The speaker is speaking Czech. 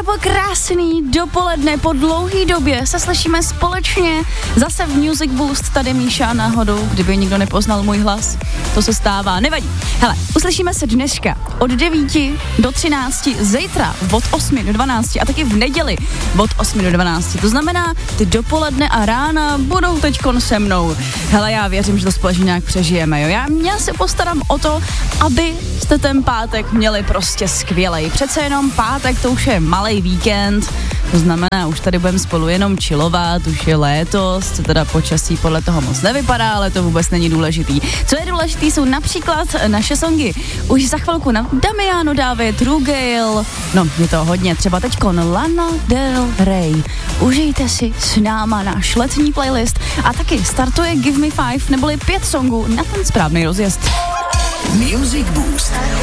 krásný dopoledne, po dlouhý době se slyšíme společně zase v Music Boost, tady Míša náhodou, kdyby nikdo nepoznal můj hlas, to se stává, nevadí. Hele, uslyšíme se dneška od 9 do 13, zítra od 8 do 12 a taky v neděli od 8 do 12, to znamená, ty dopoledne a rána budou teďkon se mnou. Hele, já věřím, že to společně nějak přežijeme, jo, já se postarám o to, aby jste ten pátek měli prostě skvělej. Přece jenom pátek, to už je malej víkend, to znamená, už tady budeme spolu jenom chillovat, už je léto, co teda počasí podle toho moc nevypadá, ale to vůbec není důležitý. Co je důležitý, jsou například naše songy. Už za chvilku na Damiano David, Rugale, no je to hodně, třeba teďkon Lana Del Rey. Užijte si s náma náš letní playlist a taky startuje Give Me 5, neboli 5 songů na ten správný rozjezd. Music Boost.